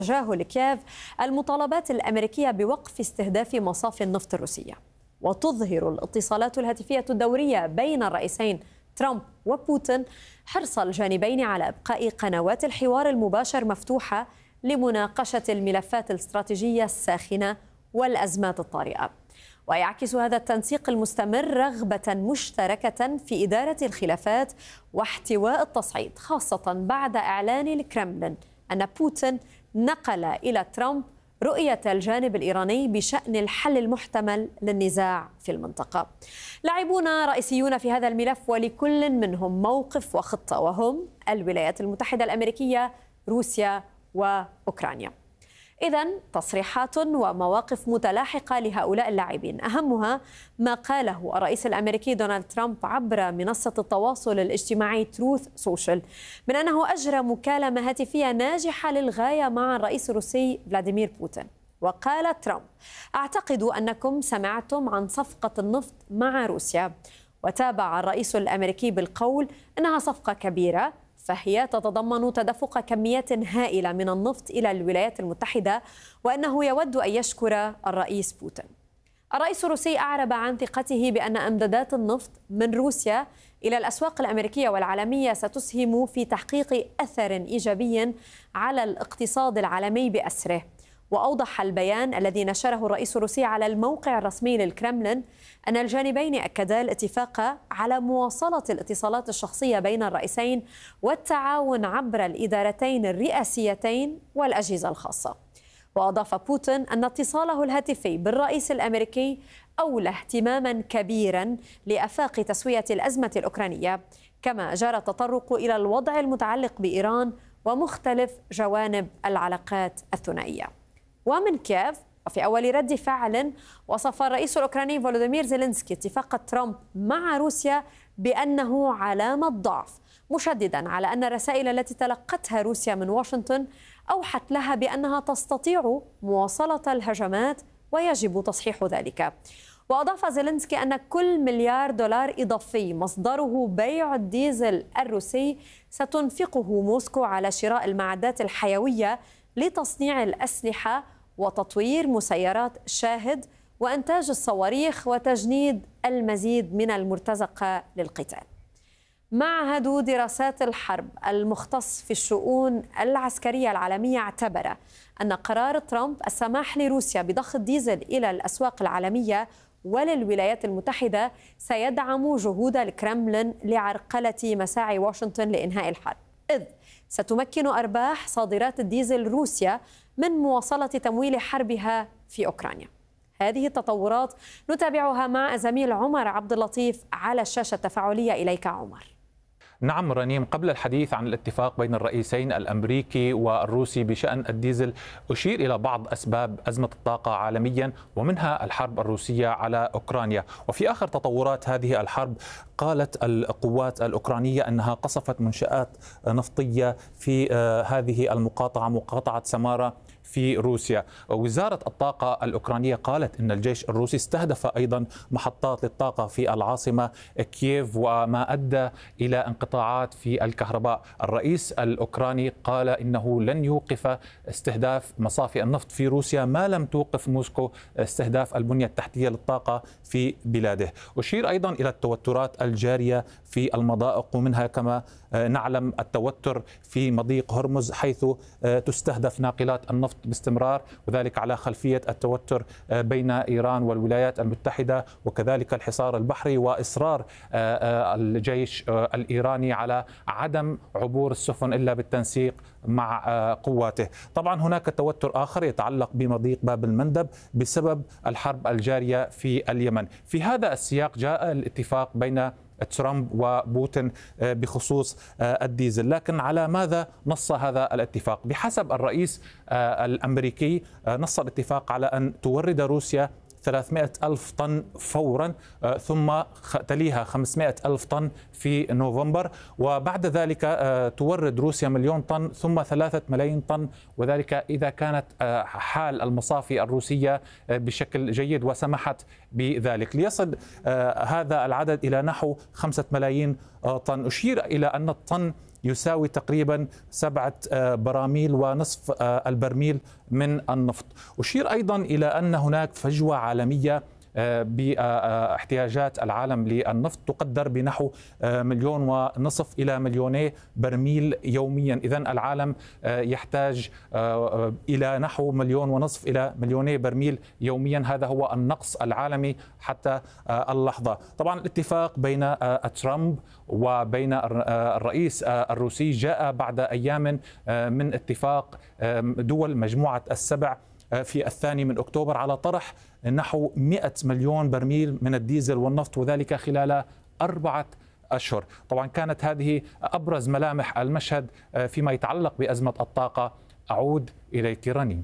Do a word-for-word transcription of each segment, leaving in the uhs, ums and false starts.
تجاهل كييف المطالبات الأمريكية بوقف استهداف مصافي النفط الروسية. وتظهر الاتصالات الهاتفية الدورية بين الرئيسين ترامب وبوتين حرص الجانبين على إبقاء قنوات الحوار المباشر مفتوحة لمناقشة الملفات الاستراتيجية الساخنة والأزمات الطارئة. ويعكس هذا التنسيق المستمر رغبة مشتركة في إدارة الخلافات واحتواء التصعيد، خاصة بعد إعلان الكرملين أن بوتين نقل إلى ترامب رؤية الجانب الإيراني بشأن الحل المحتمل للنزاع في المنطقة. لاعبون رئيسيون في هذا الملف ولكل منهم موقف وخطة، وهم الولايات المتحدة الأمريكية، روسيا وأوكرانيا. إذن تصريحات ومواقف متلاحقة لهؤلاء اللاعبين، أهمها ما قاله الرئيس الأمريكي دونالد ترامب عبر منصة التواصل الاجتماعي تروث سوشيال من أنه أجرى مكالمة هاتفية ناجحة للغاية مع الرئيس الروسي فلاديمير بوتين. وقال ترامب: أعتقد أنكم سمعتم عن صفقة النفط مع روسيا. وتابع الرئيس الأمريكي بالقول إنها صفقة كبيرة، فهي تتضمن تدفق كميات هائلة من النفط إلى الولايات المتحدة، وأنه يود أن يشكر الرئيس بوتين. الرئيس الروسي أعرب عن ثقته بأن إمدادات النفط من روسيا إلى الأسواق الأمريكية والعالمية ستسهم في تحقيق أثر إيجابي على الاقتصاد العالمي بأسره. وأوضح البيان الذي نشره الرئيس الروسي على الموقع الرسمي للكرملين أن الجانبين أكدا الاتفاق على مواصلة الاتصالات الشخصية بين الرئيسين والتعاون عبر الإدارتين الرئاسيتين والأجهزة الخاصة. وأضاف بوتين أن اتصاله الهاتفي بالرئيس الأمريكي أولى اهتماما كبيرا لآفاق تسوية الأزمة الأوكرانية، كما جرى التطرق إلى الوضع المتعلق بإيران ومختلف جوانب العلاقات الثنائية. ومن كييف، وفي أول رد فعل، وصف الرئيس الأوكراني فولوديمير زيلينسكي اتفاق ترامب مع روسيا بأنه علامة ضعف، مشددا على أن الرسائل التي تلقتها روسيا من واشنطن أوحت لها بأنها تستطيع مواصلة الهجمات ويجب تصحيح ذلك. وأضاف زيلينسكي أن كل مليار دولار إضافي مصدره بيع الديزل الروسي ستنفقه موسكو على شراء المعدات الحيوية لتصنيع الأسلحة وتطوير مسيرات شاهد وإنتاج الصواريخ وتجنيد المزيد من المرتزقة للقتال. معهد دراسات الحرب المختص في الشؤون العسكرية العالمية اعتبر أن قرار ترامب السماح لروسيا بضخ الديزل إلى الأسواق العالمية وللولايات المتحدة سيدعم جهود الكرملين لعرقلة مساعي واشنطن لإنهاء الحرب، إذ ستمكن أرباح صادرات الديزل روسيا من مواصلة تمويل حربها في أوكرانيا. هذه التطورات نتابعها مع زميل عمر عبد اللطيف على الشاشة التفاعلية. إليك عمر. نعم رنيم، قبل الحديث عن الاتفاق بين الرئيسين الأمريكي والروسي بشأن الديزل أشير إلى بعض أسباب أزمة الطاقة عالميا ومنها الحرب الروسية على أوكرانيا. وفي آخر تطورات هذه الحرب قالت القوات الأوكرانية أنها قصفت منشآت نفطية في هذه المقاطعة، مقاطعة سمارة في روسيا. وزارة الطاقة الأوكرانية قالت أن الجيش الروسي استهدف أيضا محطات للطاقة في العاصمة كييف وما أدى إلى انقطاعات في الكهرباء. الرئيس الأوكراني قال إنه لن يوقف استهداف مصافي النفط في روسيا ما لم توقف موسكو استهداف البنية التحتية للطاقة في بلاده. أشير أيضا إلى التوترات الجارية في المضائق، ومنها كما نعلم التوتر في مضيق هرمز حيث تستهدف ناقلات النفط باستمرار، وذلك على خلفية التوتر بين إيران والولايات المتحدة، وكذلك الحصار البحري وإصرار الجيش الإيراني على عدم عبور السفن إلا بالتنسيق مع قواته. طبعا هناك توتر آخر يتعلق بمضيق باب المندب بسبب الحرب الجارية في اليمن. في هذا السياق جاء الاتفاق بين ترامب وبوتين بخصوص الديزل، لكن على ماذا نص هذا الاتفاق؟ بحسب الرئيس الأمريكي نص الاتفاق على أن تورد روسيا ثلاثمائة ألف طن فورا، ثم تليها خمسمائة ألف طن في نوفمبر، وبعد ذلك تورد روسيا مليون طن ثم ثلاثة ملايين طن، وذلك إذا كانت حال المصافي الروسية بشكل جيد وسمحت بذلك، ليصل هذا العدد إلى نحو خمسة ملايين طن. أشير إلى أن الطن يساوي تقريبا سبعة براميل ونصف البرميل من النفط. أشير أيضا إلى أن هناك فجوة عالمية باحتياجات العالم للنفط تقدر بنحو مليون ونصف إلى مليوني برميل يوميا. إذن العالم يحتاج إلى نحو مليون ونصف إلى مليوني برميل يوميا. هذا هو النقص العالمي حتى اللحظة. طبعا الاتفاق بين ترامب وبين الرئيس الروسي جاء بعد أيام من اتفاق دول مجموعة السبع في الثاني من أكتوبر على طرح نحو مئة مليون برميل من الديزل والنفط، وذلك خلال أربعة أشهر. طبعا كانت هذه أبرز ملامح المشهد فيما يتعلق بأزمة الطاقة. أعود إليك رنيم.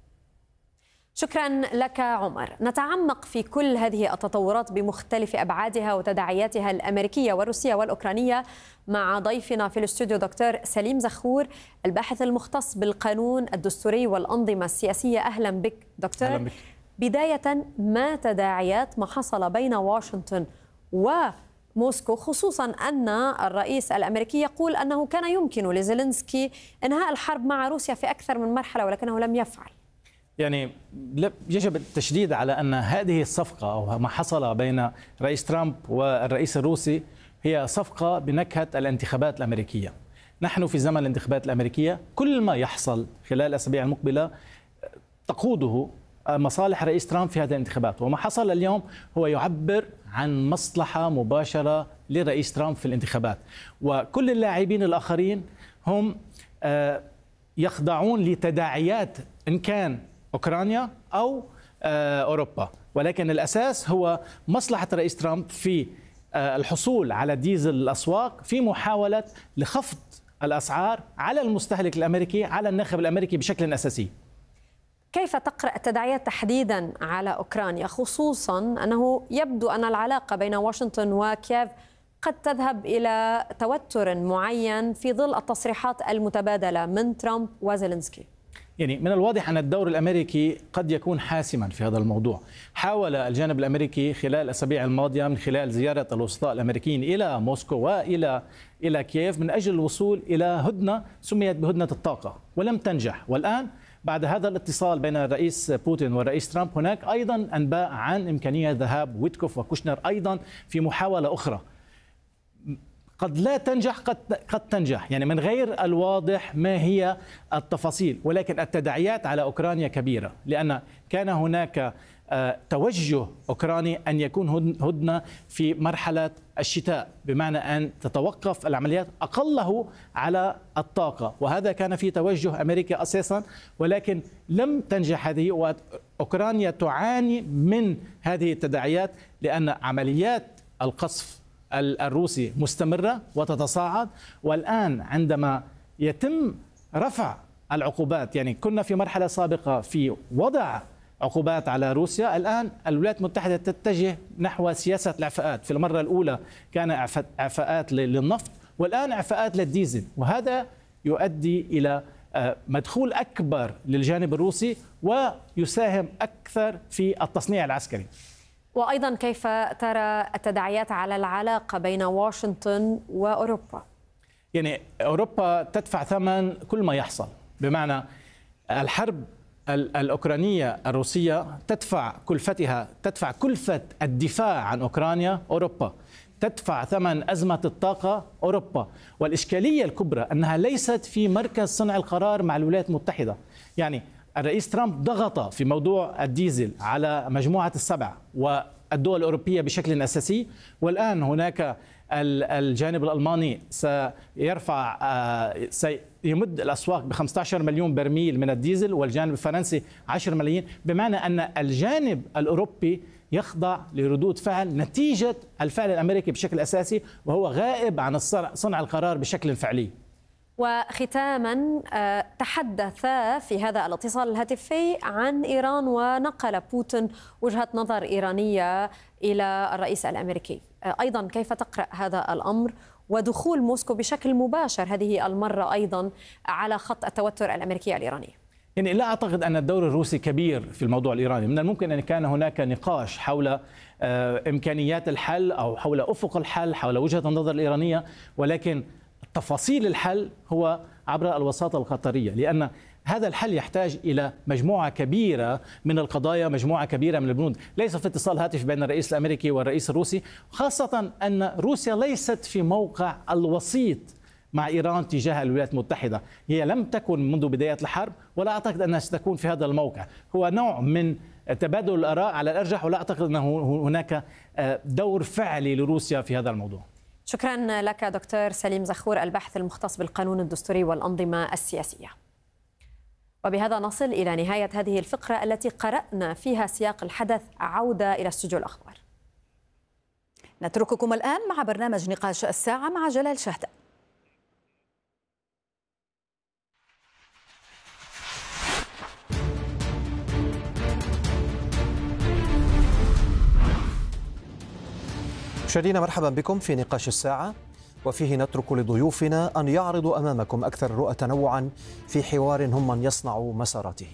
شكرا لك عمر. نتعمق في كل هذه التطورات بمختلف أبعادها وتداعياتها الأمريكية والروسية والأوكرانية مع ضيفنا في الاستوديو دكتور سليم زخور، الباحث المختص بالقانون الدستوري والأنظمة السياسية. أهلا بك دكتور. أهلا بك. بداية، ما تداعيات ما حصل بين واشنطن وموسكو، خصوصا أن الرئيس الأمريكي يقول أنه كان يمكن لزيلينسكي إنهاء الحرب مع روسيا في أكثر من مرحلة ولكنه لم يفعل؟ يعني يجب التشديد على أن هذه الصفقة أو ما حصل بين رئيس ترامب والرئيس الروسي هي صفقة بنكهة الانتخابات الأمريكية. نحن في زمن الانتخابات الأمريكية، كل ما يحصل خلال الأسابيع المقبلة تقوده مصالح رئيس ترامب في هذه الانتخابات، وما حصل اليوم هو يعبر عن مصلحة مباشرة لرئيس ترامب في الانتخابات، وكل اللاعبين الآخرين هم يخضعون لتداعيات إن كان أوكرانيا أو أوروبا، ولكن الأساس هو مصلحة رئيس ترامب في الحصول على ديزل الأسواق في محاولة لخفض الأسعار على المستهلك الأمريكي، على الناخب الأمريكي بشكل أساسي. كيف تقرأ التداعيات تحديدا على أوكرانيا، خصوصا أنه يبدو أن العلاقة بين واشنطن وكييف قد تذهب إلى توتر معين في ظل التصريحات المتبادلة من ترامب وزيلينسكي؟ يعني من الواضح أن الدور الأمريكي قد يكون حاسما في هذا الموضوع. حاول الجانب الأمريكي خلال الأسابيع الماضية من خلال زيارة الوسطاء الأمريكيين إلى موسكو وإلى إلى كييف من أجل الوصول إلى هدنة سميت بهدنة الطاقة، ولم تنجح. والآن بعد هذا الاتصال بين الرئيس بوتين والرئيس ترامب هناك أيضا أنباء عن إمكانية ذهاب ويتكوف وكوشنر أيضا في محاولة أخرى. قد لا تنجح، قد قد تنجح، يعني من غير الواضح ما هي التفاصيل، ولكن التداعيات على أوكرانيا كبيرة، لأن كان هناك توجه أوكراني أن يكون هدنة في مرحلة الشتاء، بمعنى أن تتوقف العمليات أقله على الطاقة، وهذا كان في توجه أمريكا أساسا، ولكن لم تنجح هذه، وأوكرانيا تعاني من هذه التداعيات لأن عمليات القصف الروسي مستمرة وتتصاعد. والآن عندما يتم رفع العقوبات، يعني كنا في مرحلة سابقة في وضع عقوبات على روسيا، الآن الولايات المتحدة تتجه نحو سياسة الإعفاءات. في المرة الأولى كان إعفاءات للنفط، والآن إعفاءات للديزل، وهذا يؤدي إلى مدخول أكبر للجانب الروسي ويساهم أكثر في التصنيع العسكري. وأيضا كيف ترى التداعيات على العلاقة بين واشنطن وأوروبا؟ يعني أوروبا تدفع ثمن كل ما يحصل، بمعنى الحرب الأوكرانية الروسية تدفع كلفتها، تدفع كلفة الدفاع عن أوكرانيا أوروبا، تدفع ثمن أزمة الطاقة أوروبا، والإشكالية الكبرى أنها ليست في مركز صنع القرار مع الولايات المتحدة. يعني الرئيس ترامب ضغط في موضوع الديزل على مجموعة السبع والدول الأوروبية بشكل أساسي، والآن هناك الجانب الألماني سيرفع سيمد الأسواق ب خمسة عشر مليون برميل من الديزل، والجانب الفرنسي عشرة ملايين، بمعنى أن الجانب الأوروبي يخضع لردود فعل نتيجة الفعل الأمريكي بشكل أساسي، وهو غائب عن صنع القرار بشكل فعلي. وختاما، تحدث في هذا الاتصال الهاتفي عن إيران، ونقل بوتين وجهة نظر إيرانية إلى الرئيس الأمريكي. أيضا كيف تقرأ هذا الأمر ودخول موسكو بشكل مباشر هذه المرة أيضا على خط التوتر الأمريكي الإيراني؟ يعني لا أعتقد أن الدور الروسي كبير في الموضوع الإيراني. من الممكن أن كان هناك نقاش حول إمكانيات الحل أو حول أفق الحل، حول وجهة النظر الإيرانية، ولكن تفاصيل الحل هو عبر الوساطة القطرية، لأن هذا الحل يحتاج إلى مجموعة كبيرة من القضايا، مجموعة كبيرة من البنود. ليس في اتصال هاتف بين الرئيس الأمريكي والرئيس الروسي، خاصة أن روسيا ليست في موقع الوسيط مع إيران تجاه الولايات المتحدة. هي لم تكن منذ بداية الحرب، ولا أعتقد أنها ستكون في هذا الموقع. هو نوع من تبادل الآراء على الأرجح، ولا أعتقد أنه هناك دور فعلي لروسيا في هذا الموضوع. شكرا لك دكتور سليم زخور، الباحث المختص بالقانون الدستوري والأنظمة السياسية. وبهذا نصل إلى نهاية هذه الفقرة التي قرأنا فيها سياق الحدث. عودة إلى استوديو الأخبار. نترككم الآن مع برنامج نقاش الساعة مع جلال شهداء. مشاهدينا مرحبا بكم في نقاش الساعة، وفيه نترك لضيوفنا أن يعرضوا أمامكم أكثر الرؤى تنوعا في حوار هم من يصنع مساراته.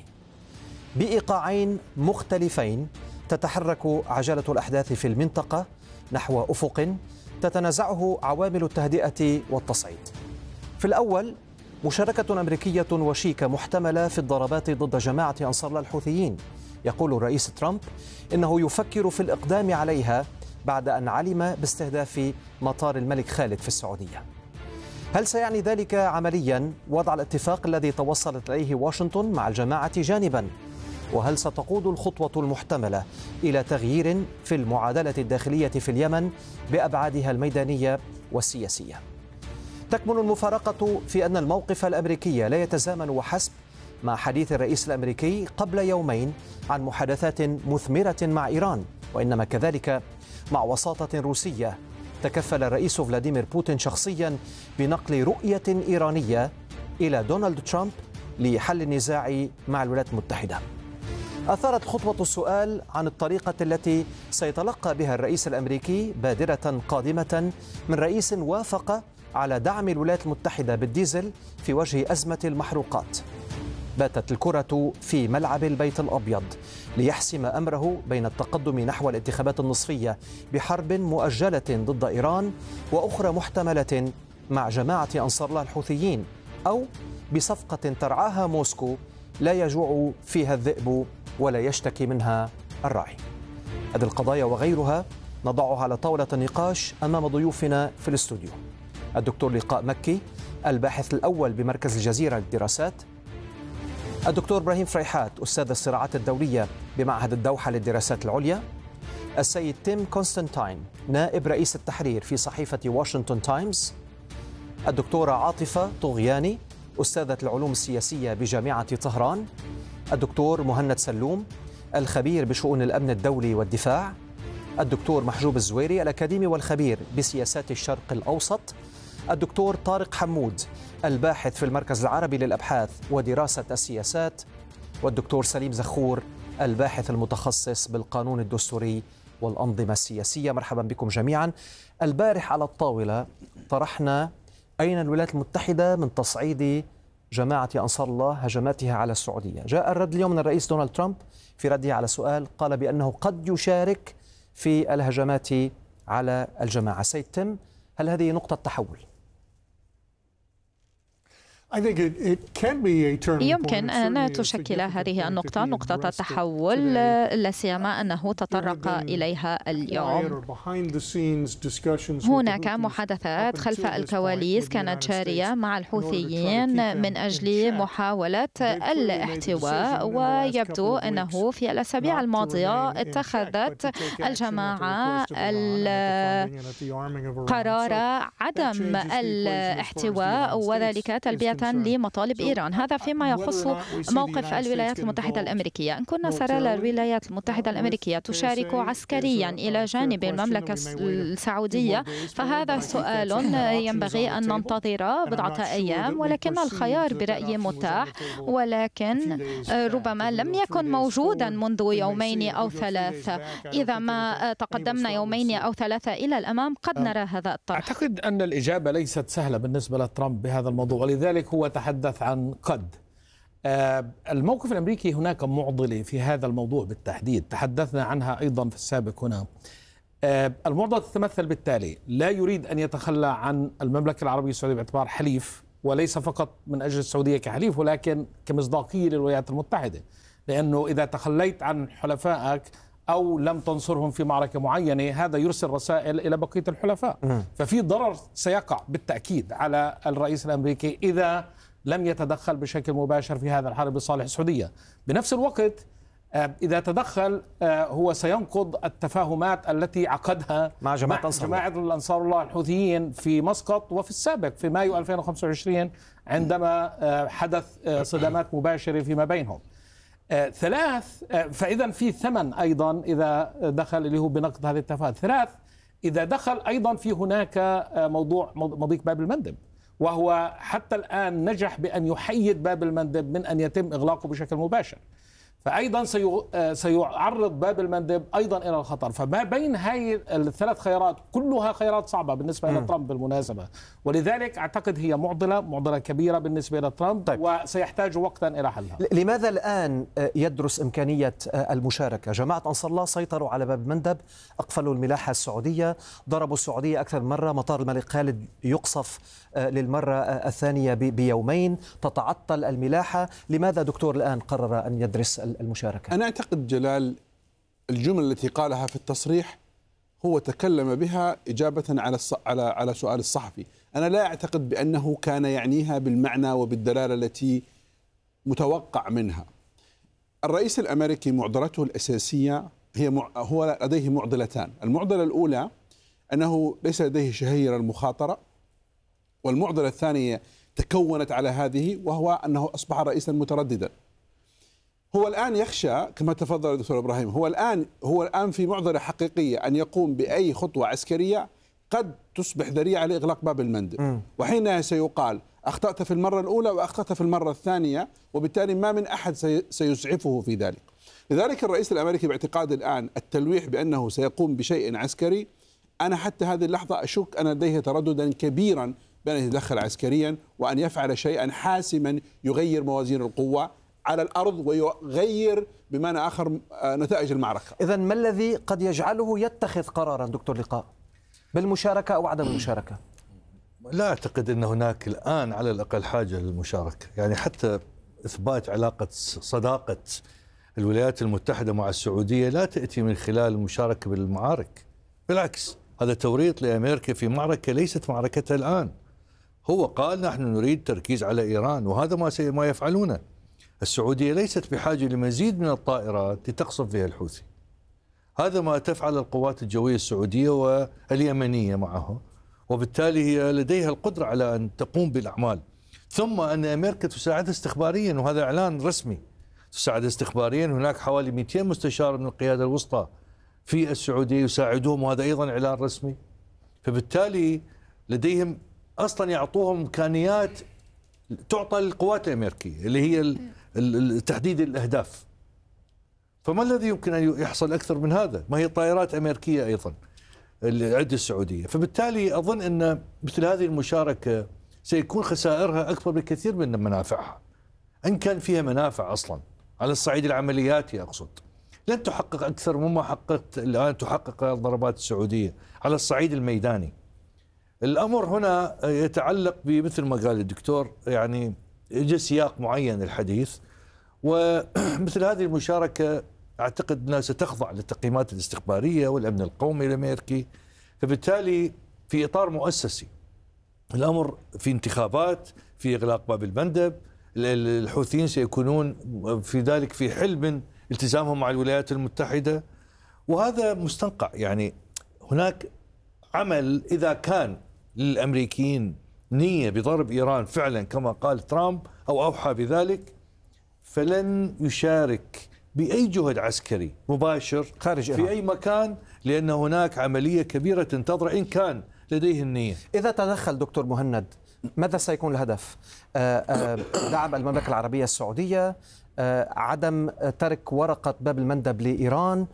بإيقاعين مختلفين تتحرك عجلة الأحداث في المنطقة نحو أفق تتنازعه عوامل التهدئة والتصعيد. في الأول مشاركة أمريكية وشيكة محتملة في الضربات ضد جماعة أنصار الله الحوثيين. يقول الرئيس ترامب إنه يفكر في الإقدام عليها بعد أن علم باستهداف مطار الملك خالد في السعودية. هل سيعني ذلك عمليا وضع الاتفاق الذي توصلت إليه واشنطن مع الجماعة جانبا؟ وهل ستقود الخطوة المحتملة إلى تغيير في المعادلة الداخلية في اليمن بأبعادها الميدانية والسياسية؟ تكمن المفارقة في أن الموقف الأمريكي لا يتزامن وحسب مع حديث الرئيس الأمريكي قبل يومين عن محادثات مثمرة مع إيران، وإنما كذلك مع وساطة روسية تكفل الرئيس فلاديمير بوتين شخصيا بنقل رؤية إيرانية إلى دونالد ترامب لحل النزاع مع الولايات المتحدة. أثارت الخطوة السؤال عن الطريقة التي سيتلقى بها الرئيس الأمريكي بادرة قادمة من رئيس وافق على دعم الولايات المتحدة بالديزل في وجه أزمة المحروقات. باتت الكرة في ملعب البيت الأبيض ليحسم أمره بين التقدم نحو الانتخابات النصفية بحرب مؤجلة ضد إيران وأخرى محتملة مع جماعة أنصار الله الحوثيين، أو بصفقة ترعاها موسكو لا يجوع فيها الذئب ولا يشتكي منها الراعي. هذه القضايا وغيرها نضعها على طاولة النقاش أمام ضيوفنا في الاستوديو: الدكتور لقاء مكي، الباحث الأول بمركز الجزيرة للدراسات، الدكتور إبراهيم فريحات، أستاذ الصراعات الدولية بمعهد الدوحة للدراسات العليا، السيد تيم كونستانتاين، نائب رئيس التحرير في صحيفة واشنطن تايمز، الدكتورة عاطفة طغياني، أستاذة العلوم السياسية بجامعة طهران، الدكتور مهند سلوم، الخبير بشؤون الأمن الدولي والدفاع، الدكتور محجوب الزويري، الأكاديمي والخبير بسياسات الشرق الأوسط، الدكتور طارق حمود، الباحث في المركز العربي للأبحاث ودراسة السياسات، والدكتور سليم زخور، الباحث المتخصص بالقانون الدستوري والأنظمة السياسية. مرحبا بكم جميعا. البارح على الطاولة طرحنا أين الولايات المتحدة من تصعيد جماعة أنصار الله هجماتها على السعودية. جاء الرد اليوم من الرئيس دونالد ترامب في رده على سؤال قال بأنه قد يشارك في الهجمات على الجماعة. سيد تيم، هل هذه نقطة تحول؟ يمكن أن تشكل هذه النقطة نقطة تحول، لا سيما أنه تطرق إليها اليوم. هناك محادثات خلف الكواليس كانت جارية مع الحوثيين من أجل محاولة الاحتواء، ويبدو أنه في الأسابيع الماضية اتخذت الجماعة قرار عدم الاحتواء وذلك تلبية لمطالب إيران. هذا فيما يخص موقف الولايات المتحدة الأمريكية. إن كنا سنرى الولايات المتحدة الأمريكية تشارك عسكريا إلى جانب المملكة السعودية، فهذا سؤال ينبغي أن ننتظر بضعة أيام، ولكن الخيار برأيي متاح، ولكن ربما لم يكن موجودا منذ يومين أو ثلاثة. إذا ما تقدمنا يومين أو ثلاثة إلى الأمام قد نرى هذا الطرح. أعتقد أن الإجابة ليست سهلة بالنسبة لترامب بهذا الموضوع، ولذلك هو تحدث عن قد. الموقف الأمريكي هناك معضلة في هذا الموضوع بالتحديد، تحدثنا عنها أيضا في السابق هنا. المعضلة تتمثل بالتالي: لا يريد أن يتخلى عن المملكة العربية السعودية باعتبار حليف، وليس فقط من أجل السعودية كحليف ولكن كمصداقية للولايات المتحدة، لأنه إذا تخليت عن حلفائك أو لم تنصرهم في معركة معينة هذا يرسل رسائل إلى بقية الحلفاء. م. ففي ضرر سيقع بالتأكيد على الرئيس الأمريكي إذا لم يتدخل بشكل مباشر في هذا الحرب لصالح السعودية. بنفس الوقت إذا تدخل هو سينقض التفاهمات التي عقدها مع جماعة, جماعة الأنصار الله الحوثيين في مسقط وفي السابق في مايو ألفين وخمسة وعشرين عندما حدث صدامات مباشرة فيما بينهم. ثلاث، فإذا في ثمن أيضا إذا دخل اللي هو بنقض هذه التفاهمات. ثلاث، إذا دخل أيضا في هناك موضوع مضيق باب المندب، وهو حتى الآن نجح بأن يحيد باب المندب من أن يتم إغلاقه بشكل مباشر، فأيضا سيعرض باب المندب أيضا إلى الخطر. فما بين هاي الثلاث خيارات كلها خيارات صعبة بالنسبة إلى ترامب بالمناسبة، ولذلك أعتقد هي معضلة معضلة كبيرة بالنسبة إلى ترامب. طيب. وسيحتاج وقتا إلى حلها. لماذا الآن يدرس إمكانية المشاركة؟ جماعة أنصار الله سيطروا على باب المندب، أقفلوا الملاحة السعودية، ضربوا السعودية أكثر من مرة، مطار الملك خالد يقصف للمرة الثانية بيومين، تتعطل الملاحة. لماذا دكتور الآن قرر أن يدرس المشاركة؟ أنا أعتقد جلال الجمل التي قالها في التصريح هو تكلم بها إجابة على على على سؤال الصحفي. أنا لا أعتقد بأنه كان يعنيها بالمعنى وبالدلالة التي متوقع منها. الرئيس الأمريكي معضلته الأساسية هي مع... هو لديه معضلتان. المعضلة الأولى أنه ليس لديه شهية المخاطرة، والمعضلة الثانية تكونت على هذه وهو أنه أصبح رئيسا مترددا. هو الآن يخشى كما تفضل الدكتور إبراهيم، هو الآن هو الآن في معضلة حقيقية أن يقوم بأي خطوة عسكرية قد تصبح ذريعة لإغلاق باب المندب، وحينها سيقال أخطأت في المرة الأولى وأخطأت في المرة الثانية، وبالتالي ما من أحد سيسعفه في ذلك. لذلك الرئيس الأمريكي باعتقاد الآن التلويح بأنه سيقوم بشيء عسكري، أنا حتى هذه اللحظة أشك أن لديه ترددا كبيرا بأن يتدخل عسكريا وأن يفعل شيئا حاسما يغير موازين القوة على الأرض ويغير بمعنى آخر نتائج المعركة. إذن ما الذي قد يجعله يتخذ قرارا دكتور لقاء بالمشاركة أو عدم المشاركة؟ لا أعتقد أن هناك الآن على الأقل حاجة للمشاركة، يعني حتى إثبات علاقة صداقة الولايات المتحدة مع السعودية لا تأتي من خلال المشاركة بالمعارك، بالعكس هذا توريط لأمريكا في معركة ليست معركتها الآن. هو قال نحن نريد تركيز على إيران، وهذا ما ما يفعلونه. السعودية ليست بحاجة لمزيد من الطائرات لتقصف بها الحوثي، هذا ما تفعل القوات الجوية السعودية واليمنية معه، وبالتالي هي لديها القدرة على أن تقوم بالأعمال. ثم أن أمريكا تساعد استخباريا، وهذا إعلان رسمي، تساعد استخباريا. هناك حوالي مئتين مستشار من القيادة الوسطى في السعودية يساعدوهم، وهذا أيضا إعلان رسمي. فبالتالي لديهم أصلا يعطوهم إمكانيات تعطى للقوات الأمريكية اللي هي تحديد الأهداف. فما الذي يمكن أن يحصل أكثر من هذا؟ ما هي طائرات أمريكية أيضا اللي عند السعودية. فبالتالي أظن أن مثل هذه المشاركة سيكون خسائرها أكبر بكثير من منافعها، إن كان فيها منافع أصلا على الصعيد العملياتي. أقصد لن تحقق أكثر مما حققت الآن تحقق الضربات السعودية على الصعيد الميداني. الأمر هنا يتعلق بمثل ما قال الدكتور، يعني يجي سياق معين للحديث، ومثل هذه المشاركة أعتقد أنها ستخضع للتقييمات الاستخبارية والأمن القومي الأمريكي. فبالتالي في إطار مؤسسي الأمر في انتخابات، في إغلاق باب المندب، الحوثيين سيكونون في ذلك في حل من التزامهم مع الولايات المتحدة، وهذا مستنقع. يعني هناك عمل إذا كان للأمريكيين نية بضرب إيران فعلا كما قال ترامب أو أوحى بذلك، فلن يشارك بأي جهد عسكري مباشر خارج إيران في أي مكان، لأن هناك عملية كبيرة تنتظر إن كان لديه النية. إذا تدخل دكتور مهند ماذا سيكون الهدف؟ دعم المملكة العربية السعودية، عدم ترك ورقة باب المندب لإيران،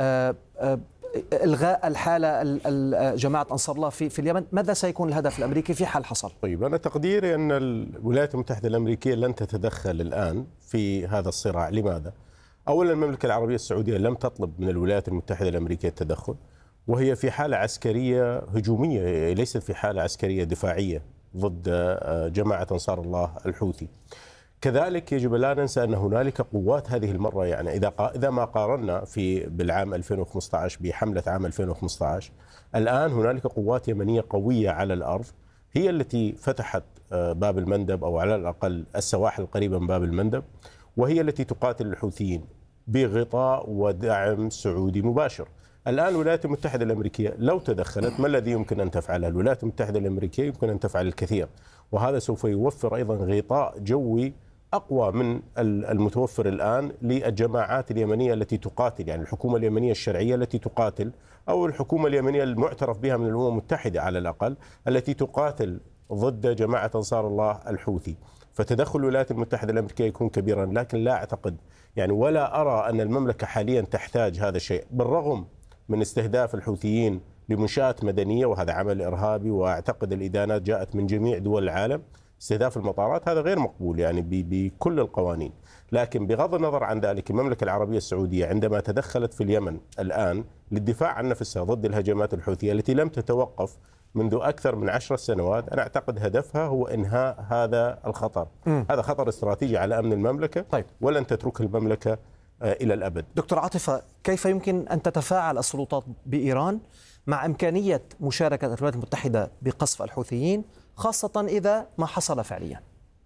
إلغاء الحالة جماعة أنصار الله في في اليمن. ماذا سيكون الهدف الأمريكي في حال حصل؟ طيب أنا تقديري أن الولايات المتحدة الأمريكية لن تتدخل الآن في هذا الصراع. لماذا؟ أولا المملكة العربية السعودية لم تطلب من الولايات المتحدة الأمريكية التدخل، وهي في حالة عسكرية هجومية، ليست في حالة عسكرية دفاعية ضد جماعة أنصار الله الحوثي. كذلك يجب لا ننسى أن هنالك قوات هذه المرة، يعني إذا إذا ما قارنا في بالعام ألفين وخمسة عشر بحملة عام ألفين وخمسة عشر، الآن هنالك قوات يمنية قوية على الأرض هي التي فتحت باب المندب، أو على الأقل السواحل القريبة من باب المندب، وهي التي تقاتل الحوثيين بغطاء ودعم سعودي مباشر. الآن الولايات المتحدة الأمريكية لو تدخلت، ما الذي يمكن أن تفعله؟ الولايات المتحدة الأمريكية يمكن أن تفعل الكثير، وهذا سوف يوفر أيضا غطاء جوي أقوى من المتوفر الآن للجماعات اليمنية التي تقاتل، يعني الحكومة اليمنية الشرعية التي تقاتل، أو الحكومة اليمنية المعترف بها من الأمم المتحدة على الأقل التي تقاتل ضد جماعة أنصار الله الحوثي. فتدخل الولايات المتحدة الأمريكية يكون كبيرا، لكن لا أعتقد يعني ولا أرى أن المملكة حاليا تحتاج هذا الشيء، بالرغم من استهداف الحوثيين لمنشآت مدنية، وهذا عمل إرهابي، وأعتقد الإدانات جاءت من جميع دول العالم. استهداف المطارات هذا غير مقبول يعني بكل القوانين. لكن بغض النظر عن ذلك، المملكة العربية السعودية عندما تدخلت في اليمن الآن للدفاع عن نفسها ضد الهجمات الحوثية التي لم تتوقف منذ أكثر من عشر سنوات، أنا أعتقد هدفها هو إنهاء هذا الخطر. م. هذا خطر استراتيجي على أمن المملكة. طيب. ولن تترك المملكة إلى الأبد. دكتور عاطفة، كيف يمكن أن تتفاعل السلطات بإيران مع إمكانية مشاركة الولايات المتحدة بقصف الحوثيين، خاصة إذا ما حصل فعليا؟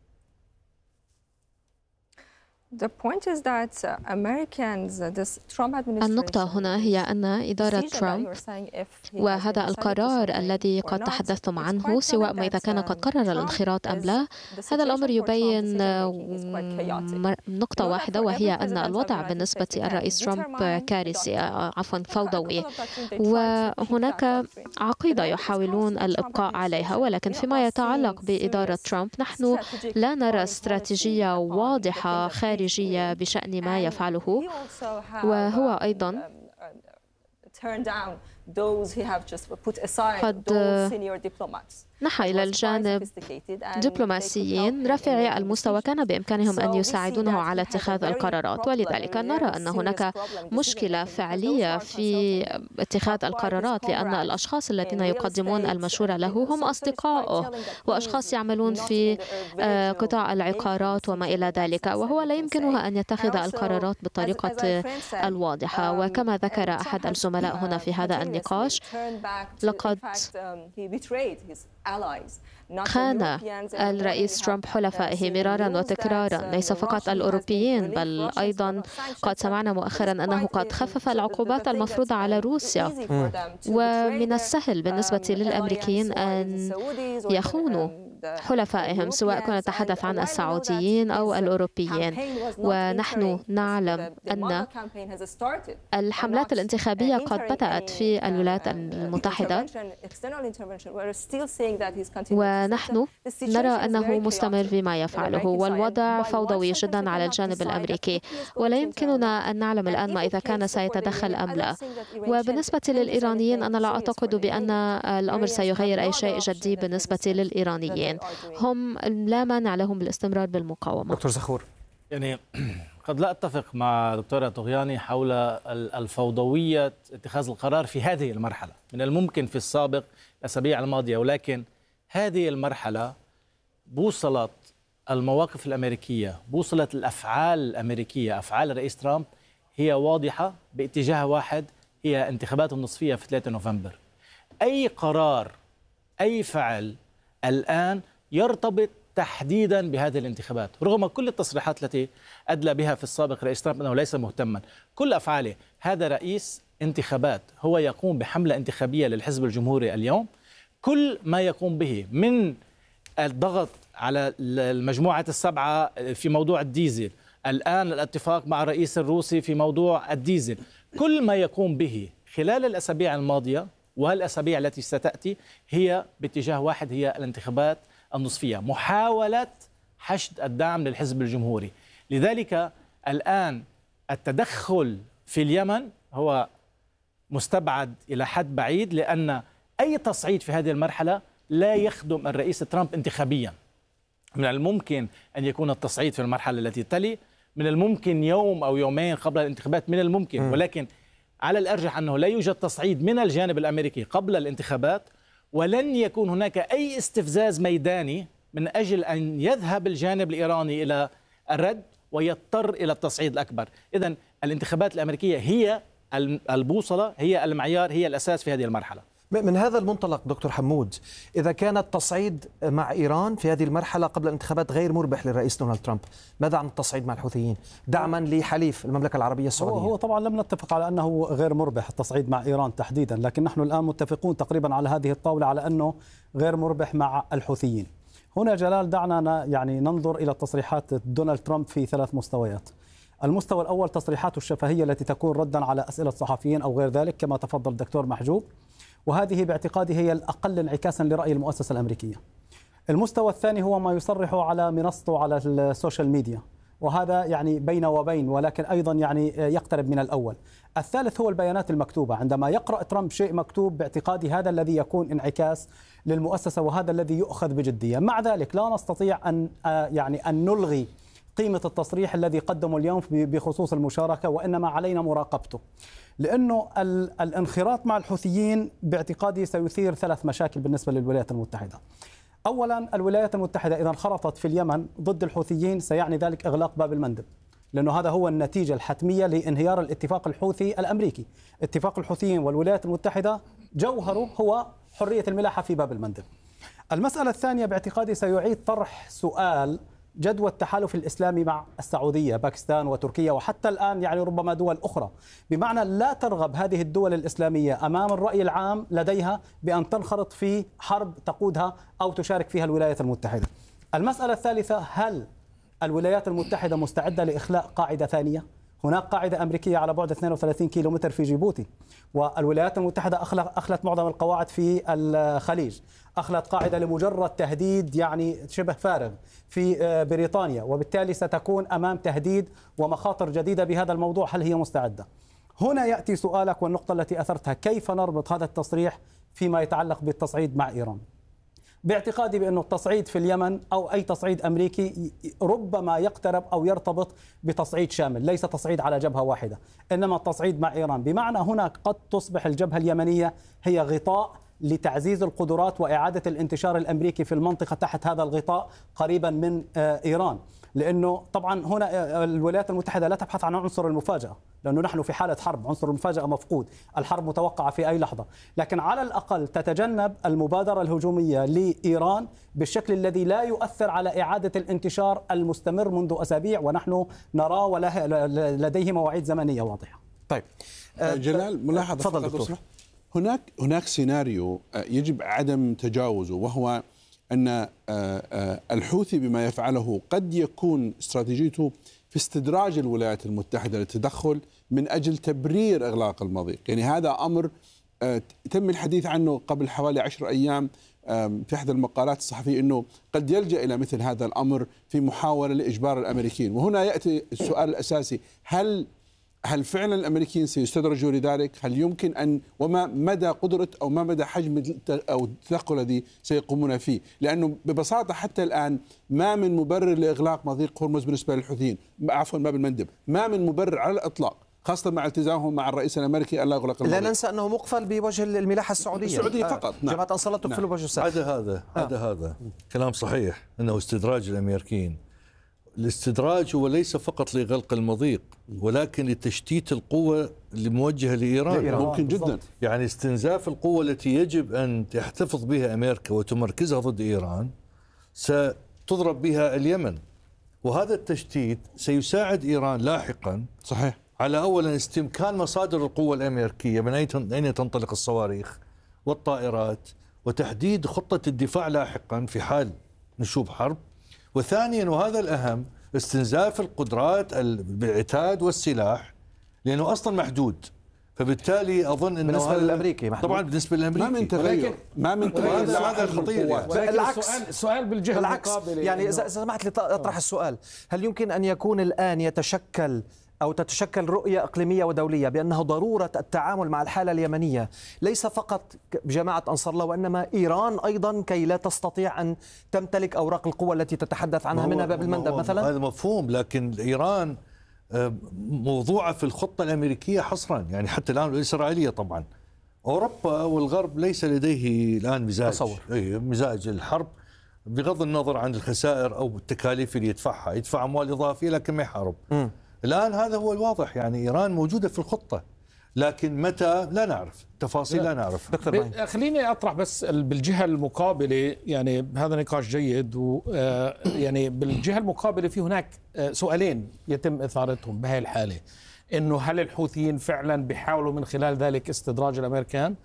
النقطة هنا هي أن إدارة ترامب وهذا القرار الذي قد تحدثتم عنه، سواء ما إذا كان قد قرر الانخراط أم لا، هذا الأمر يبين نقطة واحدة، وهي أن الوضع بالنسبة للرئيس ترامب كارثي، عفوا فوضوي، وهناك عقيدة يحاولون الإبقاء عليها. ولكن فيما يتعلق بإدارة ترامب، نحن لا نرى استراتيجية واضحة خارج بشأن ما يفعله، وهو أيضا قد نحى إلى الجانب دبلوماسيين رافعي المستوى كان بإمكانهم أن يساعدونه على اتخاذ القرارات، ولذلك نرى أن هناك مشكلة فعلية في اتخاذ القرارات، لأن الأشخاص الذين يقدمون المشورة له هم أصدقائه وأشخاص يعملون في قطاع العقارات وما إلى ذلك، وهو لا يمكنه أن يتخذ القرارات بالطريقة الواضحة. وكما ذكر أحد الزملاء هنا في هذا النقاش، لقد خان الرئيس ترامب حلفائه مرارا وتكرارا، ليس فقط الأوروبيين بل أيضا قد سمعنا مؤخرا أنه قد خفف العقوبات المفروضة على روسيا، ومن السهل بالنسبة للأمريكيين أن يخونوا حلفائهم، سواء كنا نتحدث عن السعوديين أو الأوروبيين. ونحن نعلم أن الحملات الانتخابية قد بدأت في الولايات المتحدة، ونحن نرى أنه مستمر بما يفعله، والوضع فوضوي جدا على الجانب الأمريكي، ولا يمكننا أن نعلم الآن ما إذا كان سيتدخل أم لا. وبالنسبة للإيرانيين، أنا لا أعتقد بأن الأمر سيغير أي شيء جدي بالنسبة للإيرانيين، هم لا مانع لهم بالاستمرار بالمقاومة. دكتور زخور، يعني قد لا أتفق مع دكتورة طغياني حول الفوضوية اتخاذ القرار في هذه المرحلة، من الممكن في السابق الأسابيع الماضية، ولكن هذه المرحلة بوصلت المواقف الأمريكية، بوصلت الأفعال الأمريكية، أفعال الرئيس ترامب هي واضحة باتجاه واحد، هي انتخابات النصفية في ثلاثة نوفمبر. أي قرار، أي فعل الآن يرتبط تحديدا بهذه الانتخابات، رغم كل التصريحات التي أدلى بها في السابق رئيس ترامب أنه ليس مهتما. كل أفعاله، هذا رئيس انتخابات، هو يقوم بحملة انتخابية للحزب الجمهوري اليوم. كل ما يقوم به من الضغط على المجموعة السبعة في موضوع الديزل، الآن الاتفاق مع الرئيس الروسي في موضوع الديزل، كل ما يقوم به خلال الأسابيع الماضية والأسابيع التي ستأتي هي باتجاه واحد، هي الانتخابات النصفية، محاولة حشد الدعم للحزب الجمهوري. لذلك الآن التدخل في اليمن هو مستبعد إلى حد بعيد، لأن أي تصعيد في هذه المرحلة لا يخدم الرئيس ترامب انتخابيا. من الممكن أن يكون التصعيد في المرحلة التي تلي، من الممكن يوم أو يومين قبل الانتخابات، من الممكن، ولكن على الأرجح أنه لا يوجد تصعيد من الجانب الأمريكي قبل الانتخابات، ولن يكون هناك أي استفزاز ميداني من أجل أن يذهب الجانب الإيراني إلى الرد ويضطر إلى التصعيد الأكبر. إذن الانتخابات الأمريكية هي البوصلة، هي المعيار، هي الأساس في هذه المرحلة. من هذا المنطلق دكتور حمود، إذا كان التصعيد مع إيران في هذه المرحلة قبل الانتخابات غير مربح للرئيس دونالد ترامب، ماذا عن التصعيد مع الحوثيين دعما لحليف المملكة العربية السعودية؟ هو, هو طبعا لم نتفق على أنه غير مربح التصعيد مع إيران تحديدا، لكن نحن الآن متفقون تقريبا على هذه الطاولة على أنه غير مربح مع الحوثيين. هنا جلال دعنا يعني ننظر إلى تصريحات دونالد ترامب في ثلاث مستويات. المستوى الأول تصريحاته الشفهية التي تكون ردا على أسئلة صحفيين أو غير ذلك كما تفضل الدكتور محجوب، وهذه باعتقادي هي الأقل انعكاسا لرأي المؤسسة الأمريكية. المستوى الثاني هو ما يصرح على منصته على السوشيال ميديا، وهذا يعني بين وبين ولكن أيضا يعني يقترب من الأول. الثالث هو البيانات المكتوبة، عندما يقرأ ترامب شيء مكتوب باعتقادي هذا الذي يكون انعكاس للمؤسسة وهذا الذي يؤخذ بجدية. مع ذلك لا نستطيع أن يعني أن نلغي قيمة التصريح الذي قدمه اليوم بخصوص المشاركة، وإنما علينا مراقبته، لأنه الانخراط مع الحوثيين باعتقادي سيثير ثلاث مشاكل بالنسبة للولايات المتحدة. أولا، الولايات المتحدة إذا انخرطت في اليمن ضد الحوثيين سيعني ذلك إغلاق باب المندب، لأنه هذا هو النتيجة الحتمية لانهيار الاتفاق الحوثي الأمريكي. اتفاق الحوثيين والولايات المتحدة جوهره هو حرية الملاحة في باب المندب. المسألة الثانية باعتقادي سيعيد طرح سؤال جدوى التحالف الإسلامي مع السعودية، باكستان وتركيا وحتى الآن يعني ربما دول أخرى، بمعنى لا ترغب هذه الدول الإسلامية أمام الرأي العام لديها بأن تنخرط في حرب تقودها أو تشارك فيها الولايات المتحدة. المسألة الثالثة، هل الولايات المتحدة مستعدة لإخلاء قاعدة ثانية؟ هناك قاعدة أمريكية على بعد اثنين وثلاثين كيلومتر في جيبوتي، والولايات المتحدة أخلت معظم القواعد في الخليج، أخلت قاعدة لمجرد تهديد يعني شبه فارغ في بريطانيا، وبالتالي ستكون أمام تهديد ومخاطر جديدة بهذا الموضوع. هل هي مستعدة؟ هنا يأتي سؤالك والنقطة التي أثرتها، كيف نربط هذا التصريح فيما يتعلق بالتصعيد مع إيران؟ باعتقادي بأن التصعيد في اليمن أو أي تصعيد أمريكي ربما يقترب أو يرتبط بتصعيد شامل، ليس تصعيد على جبهة واحدة، إنما التصعيد مع إيران، بمعنى هناك قد تصبح الجبهة اليمنية هي غطاء لتعزيز القدرات وإعادة الانتشار الأمريكي في المنطقة تحت هذا الغطاء قريبا من إيران. لأنه طبعا هنا الولايات المتحدة لا تبحث عن عنصر المفاجأة، لأنه نحن في حالة حرب، عنصر المفاجأة مفقود، الحرب متوقعة في أي لحظة، لكن على الأقل تتجنب المبادرة الهجومية لإيران بالشكل الذي لا يؤثر على إعادة الانتشار المستمر منذ أسابيع ونحن نرى ولديه مواعيد زمنية واضحة. طيب جلال، ملاحظة تفضل دكتور. هناك هناك سيناريو يجب عدم تجاوزه، وهو أن الحوثي بما يفعله قد يكون استراتيجيته في استدراج الولايات المتحدة للتدخل من أجل تبرير إغلاق المضيق. يعني هذا أمر تم الحديث عنه قبل حوالي عشر أيام في أحد المقالات الصحفية، أنه قد يلجأ إلى مثل هذا الأمر في محاولة لإجبار الأمريكيين. وهنا يأتي السؤال الأساسي، هل هل فعلا الامريكيين سيستدرجوا لذلك؟ هل يمكن ان وما مدى قدره او ما مدى حجم او التدخل الذي سيقومون فيه؟ لانه ببساطه حتى الان ما من مبرر لاغلاق مضيق هرمز بالنسبه للحوثيين، عفوا باب المندب، ما من مبرر على الاطلاق، خاصه مع التزامهم مع الرئيس الامريكي الا يغلق المضيق. لا ننسى انه مقفل بوجه الملاحه السعوديه السعوديه فقط. نعم. جماعه انصار الله تقفل نعم. بوجه السعوديه. هذا هذا هذا آه. هذا كلام صحيح انه استدراج الامريكيين. الاستدراج هو ليس فقط لغلق المضيق ولكن لتشتيت القوة الموجهة لإيران. لإيران. ممكن جدا. يعني استنزاف القوة التي يجب أن تحتفظ بها أمريكا وتمركزها ضد إيران ستضرب بها اليمن، وهذا التشتيت سيساعد إيران لاحقا صحيح على أولا استمكان مصادر القوة الأمريكية من أين تنطلق الصواريخ والطائرات، وتحديد خطة الدفاع لاحقا في حال نشوب حرب، وثانيا وهذا الأهم استنزاف القدرات بالعتاد والسلاح لأنه أصلا محدود، فبالتالي أظن أنه بالنسبة للأمريكي محدود. طبعا بالنسبة للأمريكي ما من تغير ما من تغير هذا الخطير يعني. بالعكس السؤال بالجهة بالعكس يعني إذا سمحت لي أطرح السؤال، هل يمكن أن يكون الآن يتشكل أو تتشكل رؤية إقليمية ودولية بأنه ضرورة التعامل مع الحالة اليمنية ليس فقط بجماعة أنصار الله وإنما إيران أيضا كي لا تستطيع أن تمتلك أوراق القوة التي تتحدث عنها منها باب المندب مثلا؟ هذا مفهوم، لكن إيران موضوعة في الخطة الأمريكية حصرا، يعني حتى الآن الإسرائيلية طبعا. أوروبا والغرب ليس لديه الآن مزاج تصور. مزاج الحرب بغض النظر عن الخسائر أو التكاليف اللي يدفعها، يدفع أموال إضافية لكن ما يحارب. م. الآن هذا هو الواضح، يعني إيران موجودة في الخطة لكن متى لا نعرف، تفاصيل لا نعرف. خليني أطرح بس بالجهة المقابلة، يعني هذا نقاش جيد، ويعني بالجهة المقابلة في هناك سؤالين يتم إثارتهم بهذه الحالة، إنه هل الحوثيين فعلا بيحاولوا من خلال ذلك استدراج الأمريكان؟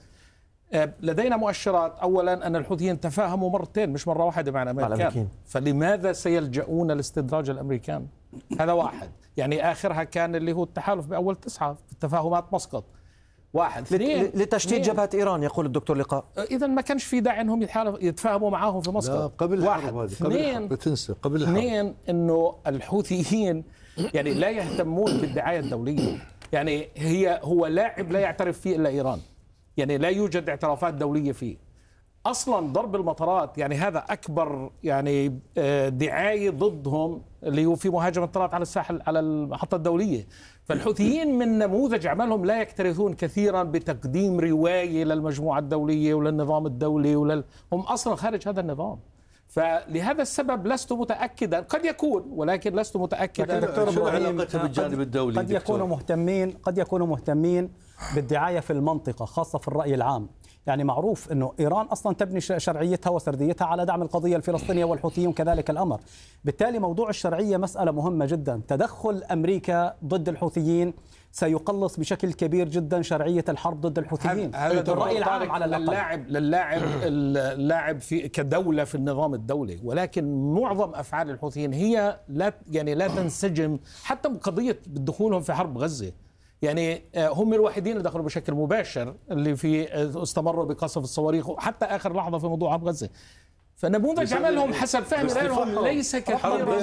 لدينا مؤشرات أولا أن الحوثيين تفاهموا مرتين مش مرة واحدة مع الأمريكان، فلماذا سيلجؤون لاستدراج الأمريكان؟ هذا واحد. يعني آخرها كان اللي هو التحالف بأول تسعة في التفاهمات مسقط. واحد. اثنين لتشتيت جبهة إيران يقول الدكتور لقاء. إذا ما كانش في داعي أنهم يتفاهموا معاهم في مسقط. قبل واحد. قبل الحرب بتنسى قبل الحرب. اثنين إنه الحوثيين يعني لا يهتمون بالدعاية الدولية، يعني هي هو لاعب لا يعترف فيه إلا إيران، يعني لا يوجد اعترافات دولية فيه أصلا. ضرب المطارات يعني هذا أكبر يعني دعاية ضدهم، اللي هو في مهاجمة طلعت على الساحل على المحطة الدولية. فالحوثيين من نموذج عملهم لا يكترثون كثيرا بتقديم رواية للمجموعة الدولية وللنظام الدولي ولل... هم أصلا خارج هذا النظام. فلهذا السبب لست متأكدا، قد يكون ولكن لست متأكدا. دكتور إبراهيم بالجانب الدولي قد يكونوا مهتمين قد يكونوا مهتمين بالدعاية في المنطقة خاصة في الرأي العام. يعني معروف أنه إيران أصلا تبني شرعيتها وسرديتها على دعم القضية الفلسطينية والحوثيين كذلك الأمر. بالتالي موضوع الشرعية مسألة مهمة جدا. تدخل أمريكا ضد الحوثيين سيقلص بشكل كبير جدا شرعية الحرب ضد الحوثيين. هذا الرأي العام على اللاعب للاعب اللاعب في كدولة في النظام الدولي، ولكن معظم أفعال الحوثيين هي لا يعني لا تنسجم حتى بقضية دخولهم في حرب غزة. يعني هم الوحيدين اللي دخلوا بشكل مباشر اللي في استمروا بقصف الصواريخ حتى آخر لحظة في موضوع حرب غزة. فنموذج عملهم حسب فهم لهم ليس كثيرا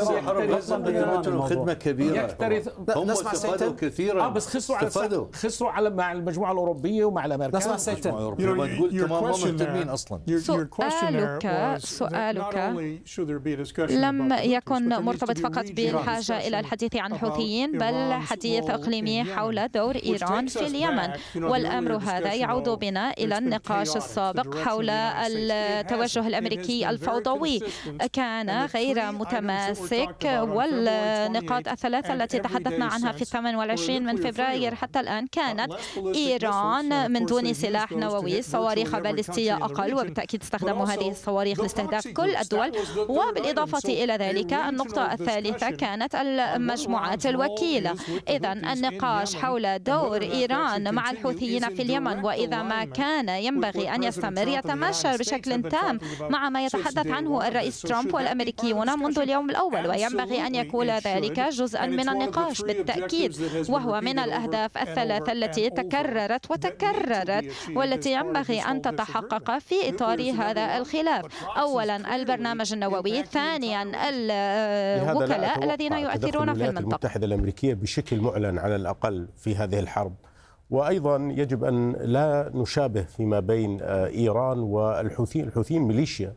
خدمة كبيرة. هم استفادوا كثيرا. اه بس خسروا على خسروا على مع المجموعة الأوروبية ومع الأمريكان. نسمع سيتن. ما تقول تمام مهتمين أصلا. سؤالك سؤالك لم يكن مرتبط فقط بالحاجة إلى الحديث عن الحوثيين، بل حديث إقليمي حول دور إيران في اليمن. والأمر هذا يعود بنا إلى النقاش السابق حول التوجه الأمريكي الفوضوي، كان غير متماسك، والنقاط الثلاثة التي تحدثنا عنها في الثامن والعشرين من فبراير حتى الآن كانت إيران من دون سلاح نووي، صواريخ باليستية أقل، وبالتأكيد استخدموا هذه الصواريخ لاستهداف كل الدول. وبالإضافة إلى ذلك النقطة الثالثة كانت المجموعات الوكيلة. إذا النقاش حول دور إيران مع الحوثيين في اليمن، وإذا ما كان ينبغي أن يستمر، يتماشى بشكل تام مع ما يتحدث عنه الرئيس ترامب والأمريكيون منذ اليوم الأول، وينبغي أن يكون ذلك جزءا من النقاش بالتأكيد، وهو من الأهداف الثلاثة التي تكررت وتكررت والتي ينبغي أن تتحقق في إطار هذا الخلاف. أولا البرنامج النووي، ثانيا الوكلاء الذين يؤثرون في المنطقة. المتحدة الأمريكية بشكل معلن على الأقل في هذه الحرب. وأيضا يجب أن لا نشابه فيما بين إيران والحوثيين. الحوثيين ميليشيا،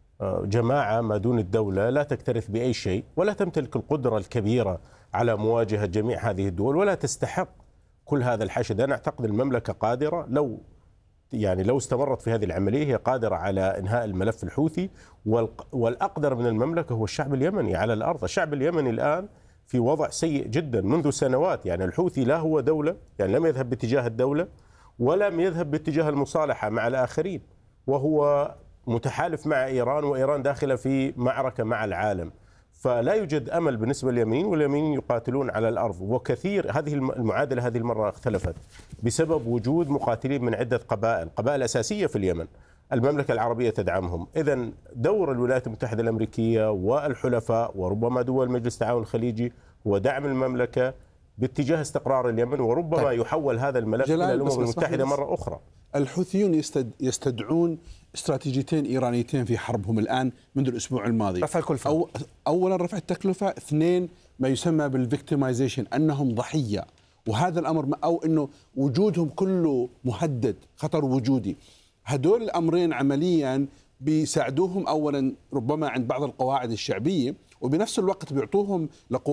جماعة ما دون الدولة، لا تكترث بأي شيء ولا تمتلك القدرة الكبيرة على مواجهة جميع هذه الدول، ولا تستحق كل هذا الحشد. أنا أعتقد المملكة قادرة، لو يعني لو استمرت في هذه العملية هي قادرة على إنهاء الملف الحوثي. والأقدر من المملكة هو الشعب اليمني على الأرض. الشعب اليمني الآن في وضع سيء جدا منذ سنوات. يعني الحوثي لا هو دولة، يعني لم يذهب باتجاه الدولة ولم يذهب باتجاه المصالحة مع الآخرين، وهو متحالف مع إيران، وإيران داخلة في معركة مع العالم. فلا يوجد أمل بالنسبة لليمنيين، واليمنيين يقاتلون على الأرض. وكثير هذه المعادلة هذه المرة اختلفت بسبب وجود مقاتلين من عدة قبائل قبائل أساسية في اليمن. المملكة العربية تدعمهم. إذن دور الولايات المتحدة الأمريكية والحلفاء وربما دول مجلس التعاون الخليجي هو دعم المملكة باتجاه استقرار اليمن، وربما طيب. يحول هذا الملف إلى الأمم المتحدة مرة أخرى. الحوثيون يستدعون استراتيجيتين إيرانيتين في حربهم الآن منذ الأسبوع الماضي. رفع الكلفة. أو أولا رفع التكلفة، اثنين ما يسمى بالفيكتيمايزيشن، أنهم ضحية، وهذا الأمر أو أنه وجودهم كله مهدد، خطر وجودي. هدول الأمرين عمليا بيساعدوهم اولا ربما عند بعض القواعد الشعبيه، وبنفس الوقت بيعطوهم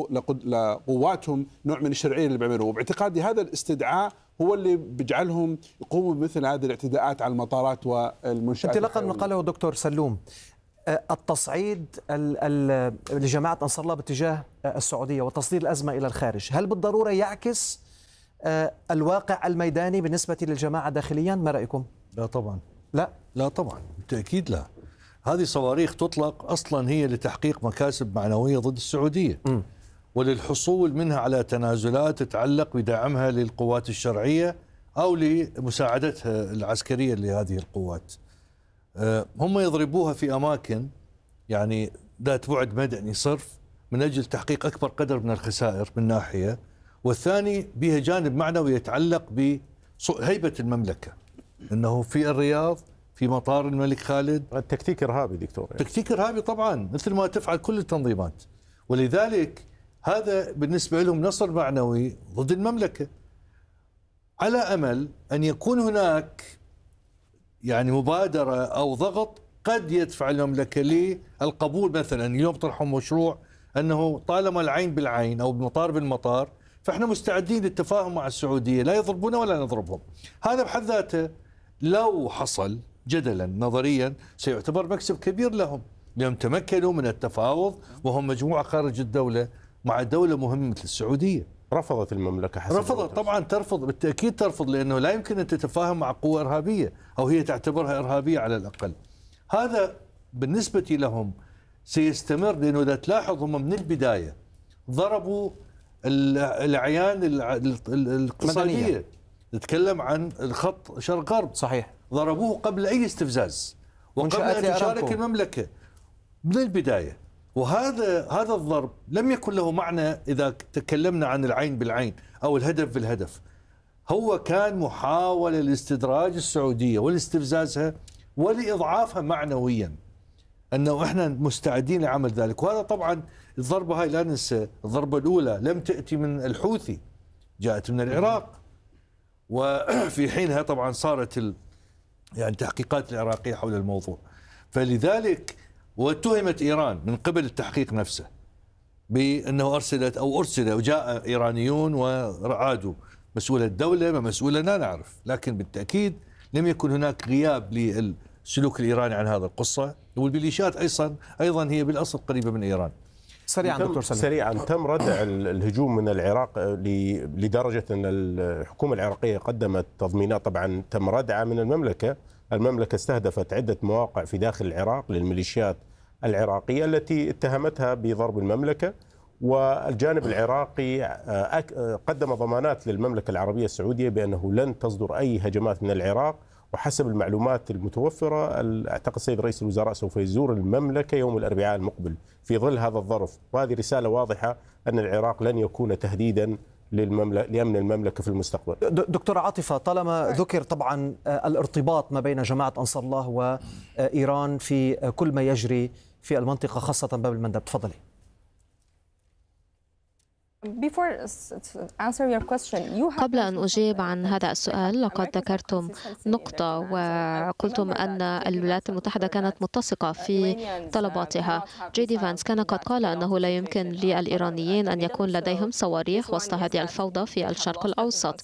لقواتهم نوع من الشرعيه اللي بيعملوه. وباعتقادي هذا الاستدعاء هو اللي بيجعلهم يقوموا بمثل هذه الاعتداءات على المطارات والمنشآت. انطلاقا من قاله دكتور سلوم، التصعيد لجماعه انصار الله باتجاه السعوديه وتصدير الازمه الى الخارج، هل بالضروره يعكس الواقع الميداني بالنسبه للجماعه داخليا؟ ما رايكم؟ لا طبعا. لا لا طبعا بالتاكيد لا. هذه صواريخ تطلق اصلا هي لتحقيق مكاسب معنويه ضد السعوديه م. وللحصول منها على تنازلات تتعلق بدعمها للقوات الشرعيه او لمساعدتها العسكريه لهذه القوات. هم يضربوها في اماكن يعني ذات بعد مدني صرف من اجل تحقيق اكبر قدر من الخسائر من ناحيه، والثاني بها جانب معنوي يتعلق بهيبه المملكه، انه في الرياض في مطار الملك خالد التكتيك ارهابي دكتور يعني. تكتيك ارهابي طبعا مثل ما تفعل كل التنظيمات، ولذلك هذا بالنسبه لهم نصر معنوي ضد المملكه، على امل ان يكون هناك يعني مبادره او ضغط قد يدفع المملكه للقبول. مثلا اليوم طرحوا مشروع انه طالما العين بالعين او المطار بالمطار فاحنا مستعدين للتفاهم مع السعوديه، لا يضربونا ولا نضربهم. هذا بحد ذاته لو حصل جدلا نظريا سيعتبر مكسب كبير لهم، لأنهم تمكنوا من التفاوض وهم مجموعة خارج الدولة مع دولة مهمة مثل السعودية. رفضت المملكة حسب رفضت طبعا، ترفض بالتأكيد ترفض، لأنه لا يمكن أن تتفاهم مع قوة إرهابية أو هي تعتبرها إرهابية على الأقل. هذا بالنسبة لهم سيستمر، لأنه إذا تلاحظ هم من البداية ضربوا الأعيان الاقتصادية، نتكلم عن الخط شرق غرب صحيح، ضربوه قبل أي استفزاز وقبل أن تشارك المملكة من البداية. وهذا هذا الضرب لم يكن له معنى إذا تكلمنا عن العين بالعين أو الهدف بالهدف، هو كان محاولة لاستدراج السعودية ولاستفزازها ولإضعافها معنويا، أنه إحنا مستعدين لعمل ذلك. وهذا طبعا الضربة هاي لا ننسى، الضربة الأولى لم تأتي من الحوثي، جاءت من العراق، وفي حينها طبعا صارت ال... يعني التحقيقات العراقية حول الموضوع. فلذلك واتهمت إيران من قبل التحقيق نفسه بأنه أرسلت أو أرسل وجاء إيرانيون ورعادوا مسؤول الدولة ومسؤولة لا نعرف، لكن بالتأكيد لم يكن هناك غياب للسلوك الإيراني عن هذا القصة. والميليشيات أيضا أيضا هي بالأصل قريبة من إيران. سريعا دكتور سليم. سريعا تم ردع الهجوم من العراق لدرجة أن الحكومة العراقية قدمت تضمينات، طبعا تم ردعها من المملكة. المملكة استهدفت عدة مواقع في داخل العراق للميليشيات العراقية التي اتهمتها بضرب المملكة، والجانب العراقي قدم ضمانات للمملكة العربية السعودية بأنه لن تصدر أي هجمات من العراق. وحسب المعلومات المتوفرة أعتقد السيد رئيس الوزراء سوف يزور المملكة يوم الأربعاء المقبل في ظل هذا الظرف، وهذه رسالة واضحة أن العراق لن يكون تهديدا لأمن المملكة في المستقبل. دكتورة عاطفة، طالما ذكر طبعا الارتباط ما بين جماعة أنصار الله وإيران في كل ما يجري في المنطقة خاصة باب المندب، تفضلي. قبل أن أجيب عن هذا السؤال، لقد ذكرتم نقطة وقلتم أن الولايات المتحدة كانت متسقة في طلباتها. جي دي فانس كان قد قال أنه لا يمكن للإيرانيين أن يكون لديهم صواريخ وسط هذه الفوضى في الشرق الأوسط.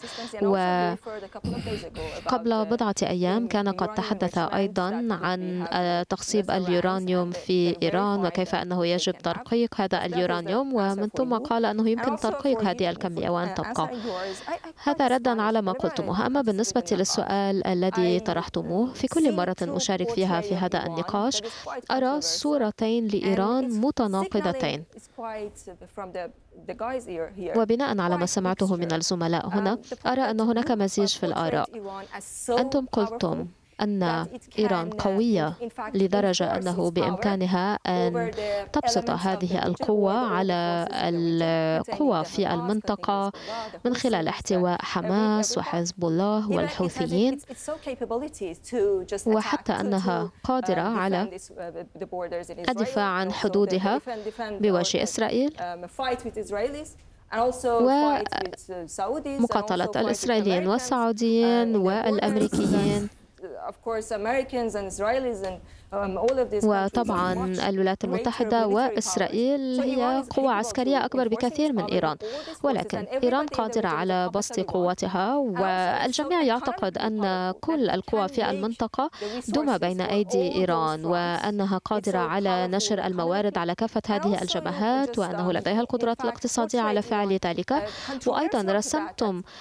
وقبل بضعة أيام كان قد تحدث أيضا عن تخصيب اليورانيوم في إيران وكيف أنه يجب ترقيق هذا اليورانيوم، ومن ثم قال أنه يمكن ترقيق هذه الكمية وأن تبقى. هذا ردا على ما قلتموه. أما بالنسبة للسؤال الذي طرحتموه، في كل مرة أشارك فيها في هذا النقاش أرى صورتين لإيران متناقضتين، وبناء على ما سمعته من الزملاء هنا أرى أن هناك مزيج في الآراء. أنتم قلتم أن إيران قوية لدرجة أنه بإمكانها أن تبسط هذه القوة على القوى في المنطقة من خلال احتواء حماس وحزب الله والحوثيين، وحتى أنها قادرة على الدفاع عن حدودها بوجه إسرائيل ومقاتلة الإسرائيليين والسعوديين والأمريكيين وطبعا الولايات المتحدة وإسرائيل هي قوة عسكرية أكبر بكثير من إيران، ولكن إيران قادرة على بسط قوتها، والجميع يعتقد أن كل القوى في المنطقة دم بين أيدي إيران، وأنها قادرة على نشر الموارد على كافة هذه الجبهات، وأنه لديها القدرات الاقتصادية على فعل ذلك. وأيضا رسمتم